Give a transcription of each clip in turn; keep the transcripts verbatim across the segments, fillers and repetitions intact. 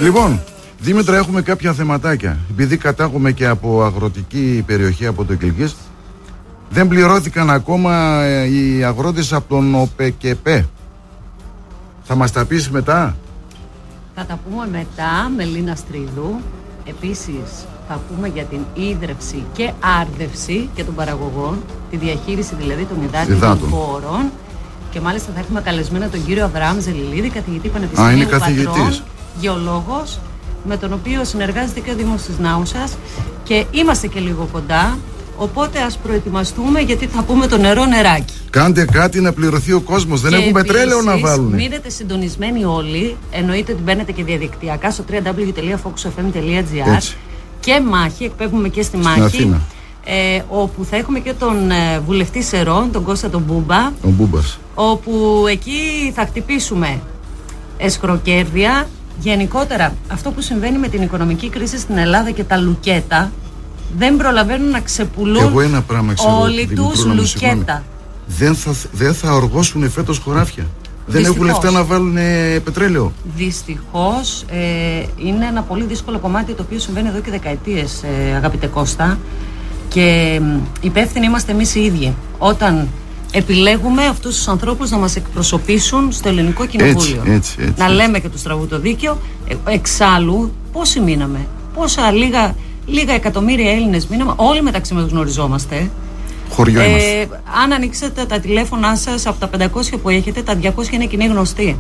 Λοιπόν, Δήμητρα, έχουμε κάποια θεματάκια. Επειδή κατάγουμε και από αγροτική περιοχή, από το Κιλκής, δεν πληρώθηκαν ακόμα οι αγρότες από τον ΟΠΕΚΕΠΕ. Θα μας τα πεις μετά? Θα τα πούμε μετά με Λίνα Στρίδου. Επίσης θα πούμε για την ίδρυυση και άρδευση και των παραγωγών, τη διαχείριση δηλαδή των υδάτινων πόρων. Και μάλιστα θα έχουμε καλεσμένα τον κύριο Αβραάμ Ζελιλίδη, καθηγητή Πανεπιστημίου Πατρών, γεωλόγος, με τον οποίο συνεργάζεται και ο Δήμος της Νάουσας και είμαστε και λίγο κοντά. Οπότε ας προετοιμαστούμε, γιατί θα πούμε το νερό νεράκι. Κάντε κάτι να πληρωθεί ο κόσμος. Δεν έχουν πετρέλαιο να βάλουν. Μείνετε συντονισμένοι όλοι. Εννοείται ότι μπαίνετε και διαδικτυακά στο double-u double-u double-u τελεία focus f m τελεία g r. Και μάχη, εκπέμπουμε και στη μάχη. Ε, όπου θα έχουμε και τον ε, βουλευτή Σερών, τον Κώστα τον Μπούμπα. Ο Μπούμπας. Όπου εκεί θα χτυπήσουμε εσκροκέρδια. Γενικότερα, αυτό που συμβαίνει με την οικονομική κρίση στην Ελλάδα και τα λουκέτα, δεν προλαβαίνουν να ξεπουλούν. Εγώ ένα πράγμα ξέρω, όλοι τους λουκέτα. Δεν θα, δεν θα οργώσουν φέτος χωράφια. Δεν έχουν λεφτά να βάλουν ε, πετρέλαιο. Δυστυχώς ε, είναι ένα πολύ δύσκολο κομμάτι, το οποίο συμβαίνει εδώ και δεκαετίες, ε, αγαπητέ Κώστα. Και ε, υπεύθυνοι είμαστε εμείς οι ίδιοι. Όταν επιλέγουμε αυτούς τους ανθρώπους να μας εκπροσωπήσουν στο ελληνικό κοινοβούλιο. Έτσι, έτσι, έτσι, να έτσι. λέμε και του στραβού το δίκαιο. Ε, εξάλλου, πόσοι μείναμε, πόσα λίγα, λίγα εκατομμύρια Έλληνες μείναμε, όλοι μεταξύ μας γνωριζόμαστε. Χωριό είμαστε. Ε, αν ανοίξετε τα τηλέφωνά σας, από τα πεντακόσια που έχετε, τα διακόσια είναι κοινοί γνωστοί.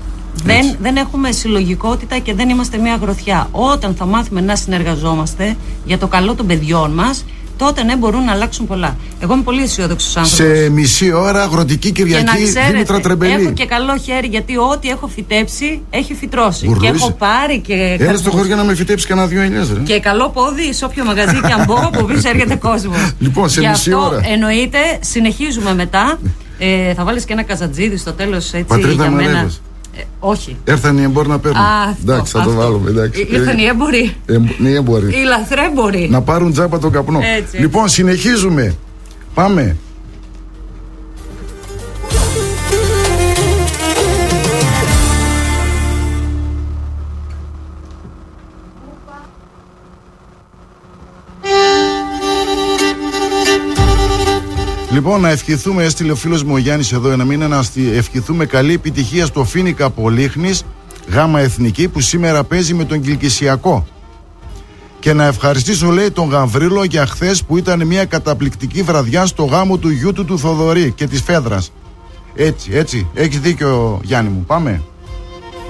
Δεν, δεν έχουμε συλλογικότητα και δεν είμαστε μια γροθιά. Όταν θα μάθουμε να συνεργαζόμαστε για το καλό των παιδιών μας, τότε ναι, μπορούν να αλλάξουν πολλά. Εγώ είμαι πολύ αισιόδοξος άνθρωπος. Σε μισή ώρα αγροτική Κυριακή, Δήμητρα Τρεμπελή. Έχω και καλό χέρι, γιατί ό,τι έχω φυτέψει έχει φυτρώσει. Μπουρλούισε. Και έχω πάρει και. Έλα στο χωριό να με φυτέψει κανένα δύο ελιές, ρε. Και καλό πόδι, σε όποιο μαγαζί και αν μπω, από πίσω έρχεται κόσμος. Λοιπόν, σε Γι' μισή αυτό, ώρα. εννοείται, συνεχίζουμε μετά. Ε, θα βάλεις και ένα καζατζίδι στο τέλος, έτσι. Πατρίδα για με μένα. ρεύες. Ε, όχι. Έρθαν οι εμπόροι να παίρνουν. Α, εντάξει, θα αυτό. το βάλουμε. Εντάξει. Ήρθαν οι έμποροι. Ε, ναι, οι έμποροι. Οι λαθρέμποροι. Να πάρουν τζάμπα τον καπνό. Έτσι. Λοιπόν, συνεχίζουμε. Πάμε. Λοιπόν, να ευχηθούμε, έστειλε ο φίλος μου ο Γιάννης εδώ ένα μήνα, να ευχηθούμε καλή επιτυχία στο Φίνικα Πολύχνης, γάμα εθνική, που σήμερα παίζει με τον Κιλκισιακό. Και να ευχαριστήσω, λέει, τον Γαβρίλο για χθες, που ήταν μια καταπληκτική βραδιά στο γάμο του γιού του του Θοδωρή και της Φέδρας. Έτσι, έτσι, έχεις δίκιο, Γιάννη μου, πάμε.